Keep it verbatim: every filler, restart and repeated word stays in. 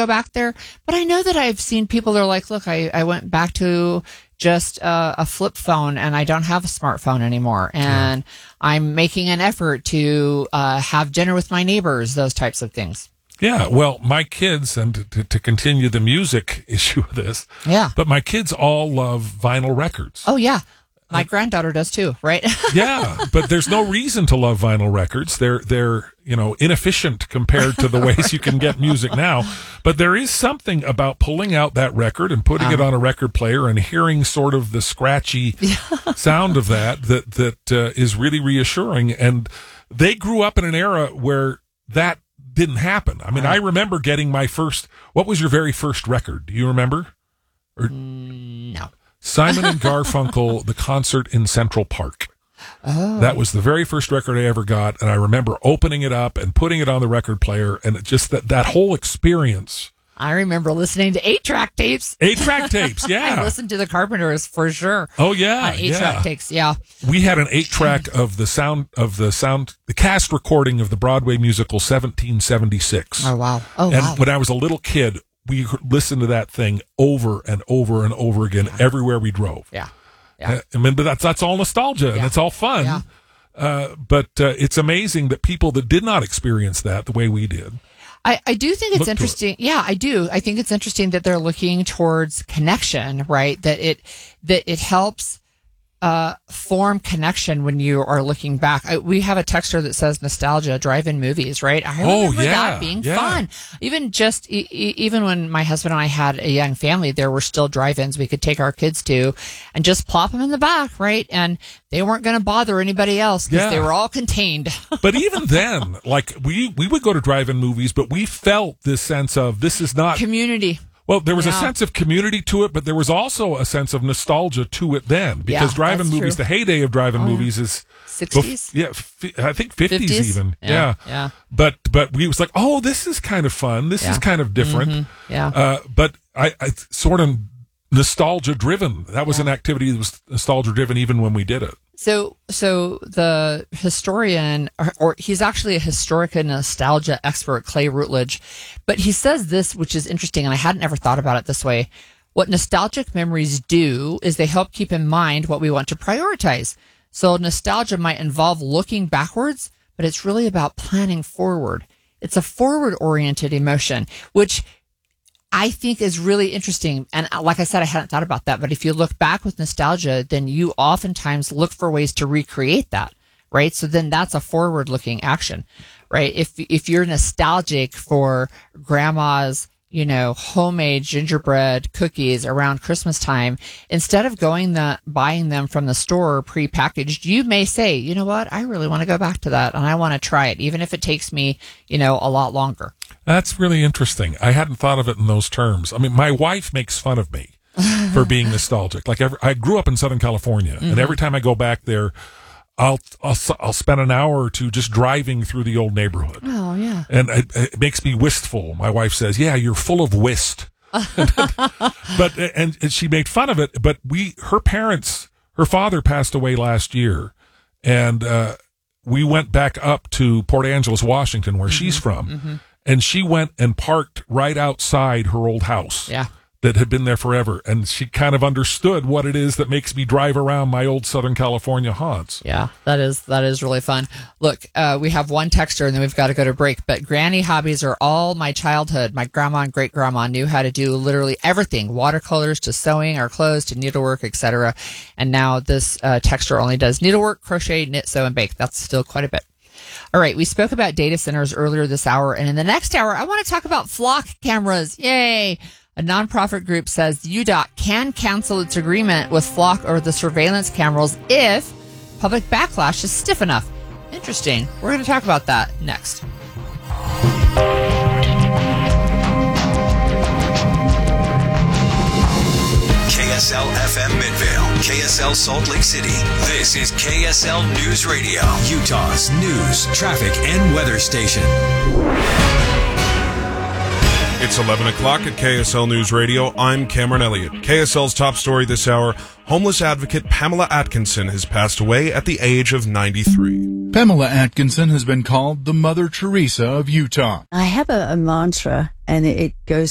go back there. But I know that I've seen people that are like, look, I, I went back to just uh, a flip phone and I don't have a smartphone anymore. And yeah. I'm making an effort to uh, have dinner with my neighbors, those types of things. Yeah, well, my kids, and to, to continue the music issue of this, yeah, but my kids all love vinyl records. Oh, yeah. My granddaughter does too, right? Yeah, but there's no reason to love vinyl records. They're, they're, you know, inefficient compared to the ways you can get music now. But there is something about pulling out that record and putting um, it on a record player and hearing sort of the scratchy sound of that that, that uh, is really reassuring. And they grew up in an era where that didn't happen. I mean, right. I remember getting my first, what was your very first record? Do you remember? Or, mm, no. Simon and Garfunkel, the concert in Central Park. Oh. That was the very first record I ever got, and I remember opening it up and putting it on the record player, and it just that, that whole experience. I remember listening to eight-track tapes. Eight-track tapes, yeah. I listened to the Carpenters for sure. Oh yeah, on eight-track yeah. tapes, yeah. We had an eight-track of the sound of the sound, the cast recording of the Broadway musical seventeen seventy-six. Oh wow! Oh and wow! When I was a little kid, we listened to that thing over and over and over again yeah. everywhere we drove. Yeah, yeah. I mean, but that's that's all nostalgia yeah. and it's all fun. Yeah. Uh, but uh, it's amazing that people that did not experience that the way we did. I, I do think it's interesting. It. Yeah, I do. I think it's interesting that they're looking towards connection, right? That it that it helps uh, form connection when you are looking back. I, we have a texter that says nostalgia, drive-in movies, right? I remember oh, yeah, that being yeah. fun. Even just e- even when my husband and I had a young family, there were still drive-ins we could take our kids to and just plop them in the back, right? And they weren't going to bother anybody else because yeah. they were all contained. But even then, like we we would go to drive-in movies, but we felt this sense of this is not community. Well, there was yeah. a sense of community to it, but there was also a sense of nostalgia to it then. Because yeah, drive-in movies, true. the heyday of drive-in oh, movies is sixties. Bef- yeah, f- I think fifties, fifties? Even. Yeah, yeah, yeah. But but we was like, oh, this is kind of fun. This yeah. is kind of different. Mm-hmm. Yeah. Uh, but I, I sort of nostalgia driven. That was yeah. an activity that was nostalgia driven even when we did it. So, so the historian, or, or he's actually a historic and nostalgia expert, Clay Routledge, but he says this, which is interesting, and I hadn't ever thought about it this way. What nostalgic memories do is they help keep in mind what we want to prioritize. So nostalgia might involve looking backwards, but it's really about planning forward. It's a forward-oriented emotion, which I think is really interesting. And like I said, I hadn't thought about that. But if you look back with nostalgia, then you oftentimes look for ways to recreate that, right? So then that's a forward-looking action, right? If if you're nostalgic for grandma's, you know, homemade gingerbread cookies around Christmas time, instead of going the buying them from the store prepackaged, you may say, you know what, I really want to go back to that and I want to try it, even if it takes me, you know, a lot longer. That's really interesting. I hadn't thought of it in those terms. I mean, my wife makes fun of me for being nostalgic. Like every, I grew up in Southern California, mm-hmm. and every time I go back there, I'll, I'll I'll spend an hour or two just driving through the old neighborhood. Oh yeah, and it, it makes me wistful. My wife says, "Yeah, you're full of whist." but and, and she made fun of it. But we, her parents, her father passed away last year, and uh, we went back up to Port Angeles, Washington, where mm-hmm. she's from, mm-hmm. and she went and parked right outside her old house. Yeah. That had been there forever, and she kind of understood what it is that makes me drive around my old Southern California haunts. Yeah, that is that is really fun. Look, uh, we have one texter, and then we've got to go to break. But granny hobbies are all my childhood. My grandma and great grandma knew how to do literally everything: watercolors to sewing our clothes to needlework, et cetera. And now this uh, texter only does needlework, crochet, knit, sew, and bake. That's still quite a bit. All right, we spoke about data centers earlier this hour, and in the next hour, I want to talk about flock cameras. Yay! A nonprofit group says U D O T can cancel its agreement with Flock over the surveillance cameras if public backlash is stiff enough. Interesting. We're going to talk about that next. K S L F M Midvale, K S L Salt Lake City. This is K S L News Radio, Utah's news, traffic, and weather station. It's eleven o'clock at K S L News Radio. I'm Cameron Elliott. K S L's top story this hour, homeless advocate Pamela Atkinson has passed away at the age of ninety-three. Pamela Atkinson has been called the Mother Teresa of Utah. I have a, a mantra, and it goes